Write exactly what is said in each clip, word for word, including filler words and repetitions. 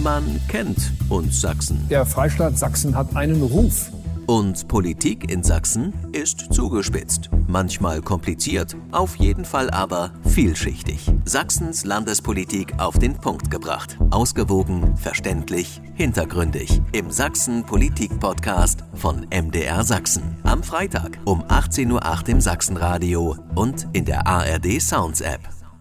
Man kennt uns Sachsen. Der Freistaat Sachsen hat einen Ruf. Und Politik in Sachsen ist zugespitzt. Manchmal kompliziert, auf jeden Fall aber vielschichtig. Sachsens Landespolitik auf den Punkt gebracht. Ausgewogen, verständlich, hintergründig. Im Sachsen-Politik-Podcast von M D R Sachsen. Am Freitag um achtzehn Uhr acht im Sachsenradio und in der A R D Sounds App.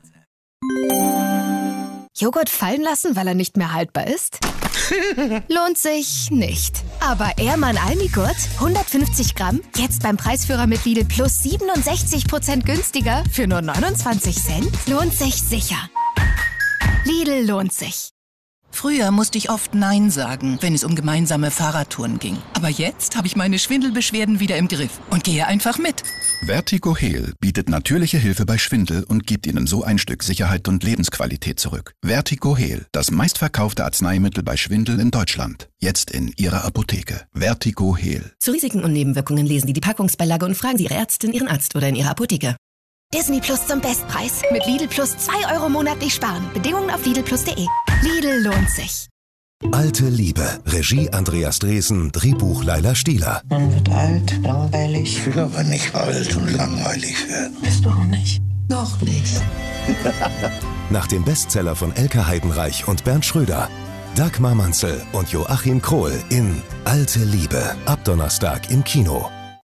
Joghurt fallen lassen, weil er nicht mehr haltbar ist? Lohnt sich nicht. Aber Ehrmann Almigurt, hundertfünfzig Gramm, jetzt beim Preisführer mit Lidl Plus siebenundsechzig Prozent günstiger für nur neunundzwanzig Cent? Lohnt sich sicher. Lidl lohnt sich. Früher musste ich oft Nein sagen, wenn es um gemeinsame Fahrradtouren ging. Aber jetzt habe ich meine Schwindelbeschwerden wieder im Griff und gehe einfach mit. VertigoHeal bietet natürliche Hilfe bei Schwindel und gibt Ihnen so ein Stück Sicherheit und Lebensqualität zurück. VertigoHeal, das meistverkaufte Arzneimittel bei Schwindel in Deutschland. Jetzt in Ihrer Apotheke. VertigoHeal. Zu Risiken und Nebenwirkungen lesen Sie die Packungsbeilage und fragen Sie Ihre Ärztin, Ihren Arzt oder in Ihrer Apotheke. Disney Plus zum Bestpreis. Mit Lidl Plus zwei Euro monatlich sparen. Bedingungen auf lidl plus punkt de. Lidl lohnt sich. Alte Liebe. Regie Andreas Dresen, Drehbuch Laila Stieler. Man wird alt, langweilig. Ich will aber nicht alt und langweilig werden. Bist du auch nicht? Noch nicht. Nach dem Bestseller von Elke Heidenreich und Bernd Schröder. Dagmar Manzel und Joachim Krohl in Alte Liebe. Ab Donnerstag im Kino.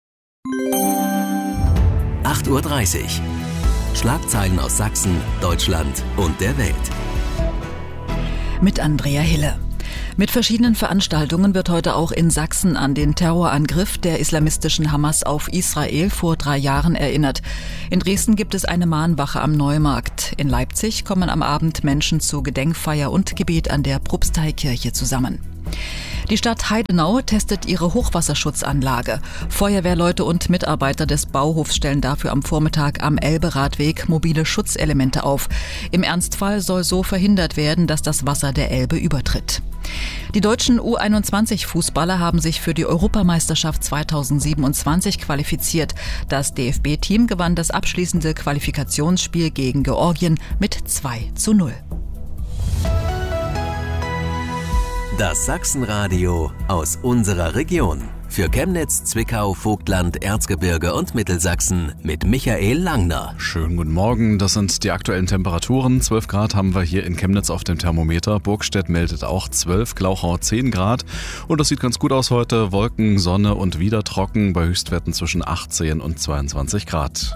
acht Uhr dreißig. Schlagzeilen aus Sachsen, Deutschland und der Welt. Mit Andrea Hille. Mit verschiedenen Veranstaltungen wird heute auch in Sachsen an den Terrorangriff der islamistischen Hamas auf Israel vor drei Jahren erinnert. In Dresden gibt es eine Mahnwache am Neumarkt. In Leipzig kommen am Abend Menschen zu Gedenkfeier und Gebet an der Propsteikirche zusammen. Die Stadt Heidenau testet ihre Hochwasserschutzanlage. Feuerwehrleute und Mitarbeiter des Bauhofs stellen dafür am Vormittag am Elbe-Radweg mobile Schutzelemente auf. Im Ernstfall soll so verhindert werden, dass das Wasser der Elbe übertritt. Die deutschen U einundzwanzig Fußballer haben sich für die Europameisterschaft zweitausendsiebenundzwanzig qualifiziert. Das D F B-Team gewann das abschließende Qualifikationsspiel gegen Georgien mit zwei zu null. Das Sachsenradio aus unserer Region. Für Chemnitz, Zwickau, Vogtland, Erzgebirge und Mittelsachsen mit Michael Langner. Schönen guten Morgen, das sind die aktuellen Temperaturen. zwölf Grad haben wir hier in Chemnitz auf dem Thermometer. Burgstedt meldet auch zwölf, Glauchau zehn Grad. Und das sieht ganz gut aus heute. Wolken, Sonne und wieder trocken bei Höchstwerten zwischen achtzehn und zweiundzwanzig Grad.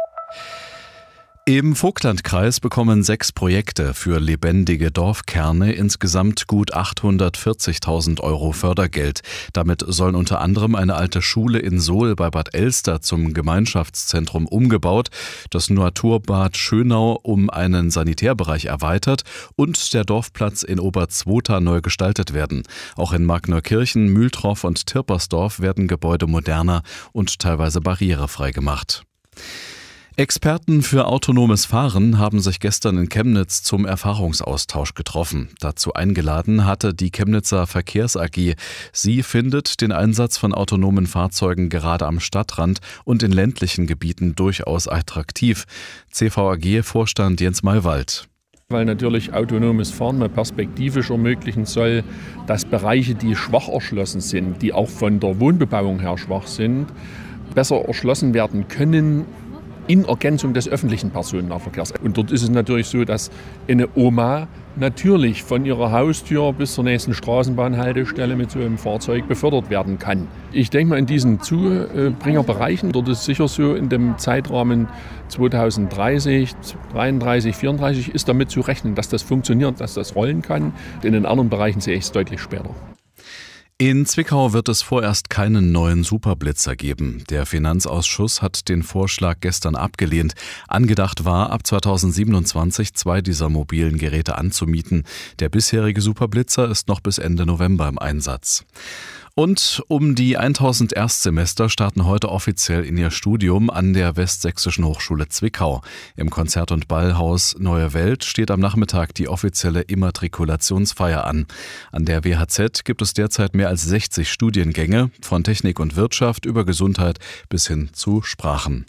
Im Vogtlandkreis bekommen sechs Projekte für lebendige Dorfkerne insgesamt gut achthundertvierzigtausend Euro Fördergeld. Damit sollen unter anderem eine alte Schule in Sohl bei Bad Elster zum Gemeinschaftszentrum umgebaut, das Naturbad Schönau um einen Sanitärbereich erweitert und der Dorfplatz in Oberzwota neu gestaltet werden. Auch in Magnerkirchen, Mühltroff und Tirpersdorf werden Gebäude moderner und teilweise barrierefrei gemacht. Experten für autonomes Fahren haben sich gestern in Chemnitz zum Erfahrungsaustausch getroffen. Dazu eingeladen hatte die Chemnitzer Verkehrs A G. Sie findet den Einsatz von autonomen Fahrzeugen gerade am Stadtrand und in ländlichen Gebieten durchaus attraktiv. C V A G-Vorstand Jens Maywald. Weil natürlich autonomes Fahren mal perspektivisch ermöglichen soll, dass Bereiche, die schwach erschlossen sind, die auch von der Wohnbebauung her schwach sind, besser erschlossen werden können in Ergänzung des öffentlichen Personennahverkehrs. Und dort ist es natürlich so, dass eine Oma natürlich von ihrer Haustür bis zur nächsten Straßenbahnhaltestelle mit so einem Fahrzeug befördert werden kann. Ich denke mal, in diesen Zubringerbereichen, dort ist sicher so in dem Zeitrahmen zweitausenddreißig, dreiunddreißig, vierunddreißig ist damit zu rechnen, dass das funktioniert, dass das rollen kann. In den anderen Bereichen sehe ich es deutlich später. In Zwickau wird es vorerst keinen neuen Superblitzer geben. Der Finanzausschuss hat den Vorschlag gestern abgelehnt. Angedacht war, ab zweitausendsiebenundzwanzig zwei dieser mobilen Geräte anzumieten. Der bisherige Superblitzer ist noch bis Ende November im Einsatz. Und um die tausend Erstsemester starten heute offiziell in ihr Studium an der Westsächsischen Hochschule Zwickau. Im Konzert- und Ballhaus Neue Welt steht am Nachmittag die offizielle Immatrikulationsfeier an. An der W H Z gibt es derzeit mehr als sechzig Studiengänge, von Technik und Wirtschaft über Gesundheit bis hin zu Sprachen.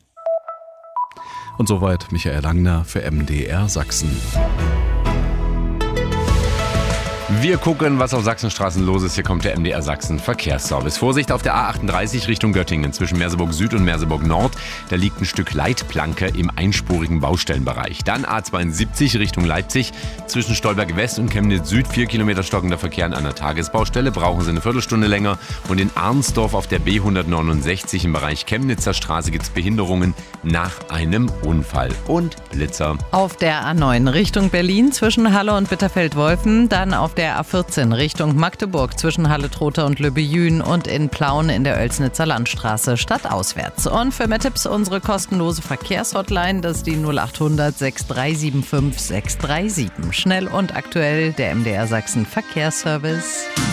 Und soweit Michael Langner für M D R Sachsen. Wir gucken, was auf Sachsenstraßen los ist. Hier kommt der M D R Sachsen Verkehrsservice. Vorsicht auf der A achtunddreißig Richtung Göttingen zwischen Merseburg Süd und Merseburg Nord. Da liegt ein Stück Leitplanke im einspurigen Baustellenbereich. Dann A zweiundsiebzig Richtung Leipzig zwischen Stolberg West und Chemnitz Süd. Vier Kilometer stockender Verkehr an einer Tagesbaustelle. Brauchen Sie eine Viertelstunde länger. Und in Arnsdorf auf der B hundertneunundsechzig im Bereich Chemnitzer Straße gibt es Behinderungen nach einem Unfall. Und Blitzer. Auf der A neun Richtung Berlin zwischen Halle und Bitterfeld-Wolfen. Dann auf der A vierzehn Richtung Magdeburg zwischen Halle-Trotha und Lübbejün und in Plauen in der Oelsnitzer Landstraße stadtauswärts. Und für mehr Tipps unsere kostenlose Verkehrshotline, das ist die null acht hundert sechs drei sieben fünf sechs drei sieben. Schnell und aktuell der M D R Sachsen Verkehrsservice.